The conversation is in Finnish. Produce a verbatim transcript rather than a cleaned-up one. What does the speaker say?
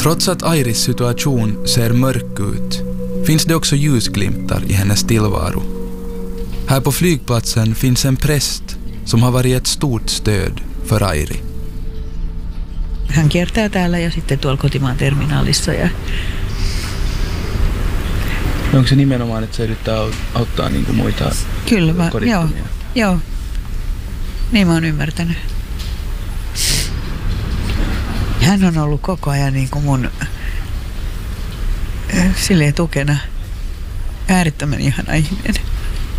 Trots att Airis situation ser mörk ut finns det också ljusglimtar i hennes tillvaro. Här på flygplatsen finns en präst som har varit ett stort stöd för Airi. Hän kiertää täällä ja sitten tuolla kotimaan terminaalissa. Ja... Onko se nimenomaan, että se yrittää auttaa niin kuin muita Kyllä, joo, joo. Niin mä oon ymmärtänyt. Hän on ollut koko ajan niin kuin mun silleen tukena. Äärettömän ihana ihminen.